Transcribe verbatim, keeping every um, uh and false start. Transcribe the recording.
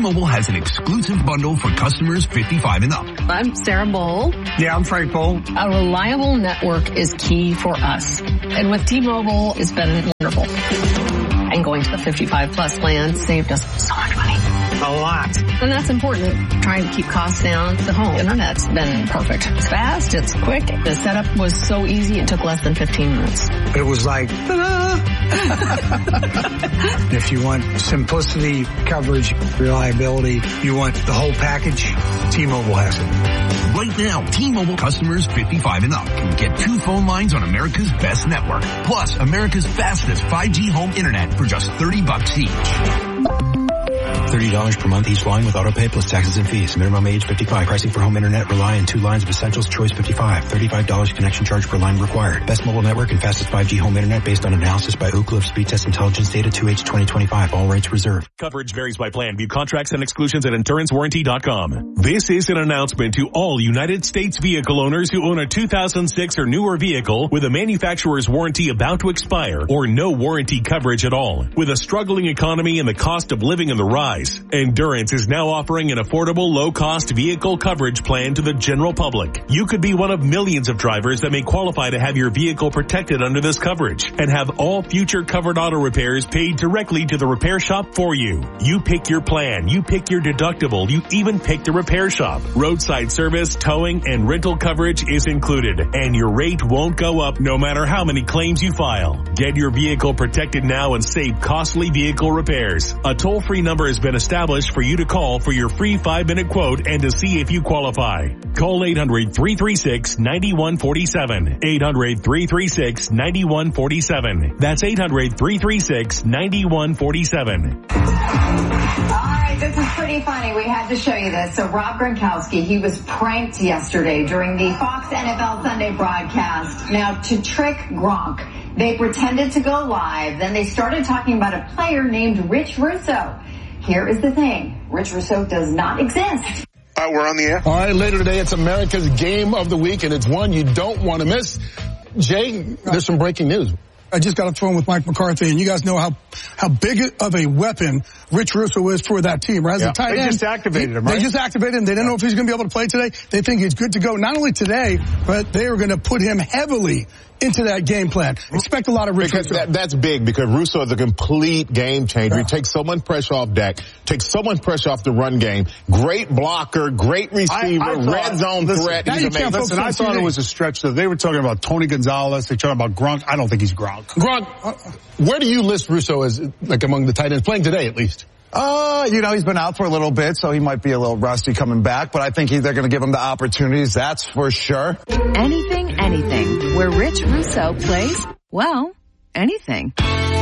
T-Mobile has an exclusive bundle for customers fifty-five and up. I'm Sarah Bowl. Yeah, I'm Frank Bowl. A reliable network is key for us. And with T-Mobile, it's been wonderful. And going to the fifty-five plus plan saved us so much money. A lot. And that's important. Trying to keep costs down. The home internet's been perfect. It's fast, it's quick. The setup was so easy, it took less than fifteen minutes. It was like, ta-da! If you want simplicity, coverage, reliability, you want the whole package, T-Mobile has it. Right now, T-Mobile customers fifty-five and up can get two phone lines on America's best network, plus America's fastest five G home internet for just thirty bucks each. thirty dollars per month each line with auto pay plus taxes and fees. Minimum age fifty-five. Pricing for home internet rely on two lines of Essentials Choice fifty-five. thirty-five dollars connection charge per line required. Best mobile network and fastest five G home internet based on analysis by Ookla of Speed Test Intelligence data two H twenty twenty-five. All rates reserved. Coverage varies by plan. View contracts and exclusions at endurance warranty dot com. This is an announcement to all United States vehicle owners who own a two thousand six or newer vehicle with a manufacturer's warranty about to expire or no warranty coverage at all. With a struggling economy and the cost of living on the rise, Endurance is now offering an affordable, low-cost vehicle coverage plan to the general public. You could be one of millions of drivers that may qualify to have your vehicle protected under this coverage and have all future covered auto repairs paid directly to the repair shop for you. You pick your plan. You pick your deductible. You even pick the repair shop. Roadside service, towing, and rental coverage is included, and your rate won't go up no matter how many claims you file. Get your vehicle protected now and save costly vehicle repairs. A toll-free number has been established for you to call for your free five-minute quote and to see if you qualify. Call eight hundred, three three six, nine one four seven. eight hundred, three three six, nine one four seven. That's eight hundred, three three six, nine one four seven. All right, this is pretty funny. We had to show you this. So Rob Gronkowski, he was pranked yesterday during the Fox N F L Sunday broadcast. Now, to trick Gronk, they pretended to go live. Then they started talking about a player named Rich Russo. Here is the thing. Rich Russo does not exist. All right, we're on the air. All right, later today, it's America's Game of the Week, and it's one you don't want to miss. Jay, there's some breaking news. I just got off the phone with Mike McCarthy, and you guys know how how big of a weapon Rich Russo is for that team. Right? As yeah. a tight they end, just activated he, him, right? They just activated him. They didn't know if he's going to be able to play today. They think he's good to go, not only today, but they are going to put him heavily into that game plan. Expect a lot of Rich because Russo. That, that's big because Russo is a complete game changer. Yeah. He takes so much pressure off Dak, takes so much pressure off the run game. Great blocker, great receiver, I, I thought, red zone listen, threat. He's amazing. Listen, I thought it was a stretch. They were talking about Tony Gonzalez. They're talking about Gronk. I don't think he's Gronk. Gronk, uh, where do you list Russo as, like, among the tight ends, playing today at least? Uh, you know, he's been out for a little bit, so he might be a little rusty coming back, but I think he, they're going to give him the opportunities, that's for sure. Anything, anything. Where Rich Russo plays, well, anything.